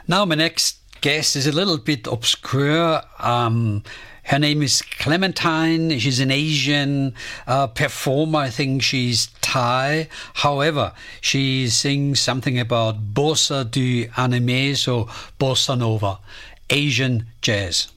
Now, my next guest is a little bit obscure. Her name is Clementine. She's an Asian performer. I think she's Thai. However, she sings something about bossa du anime, so bossa nova, Asian jazz.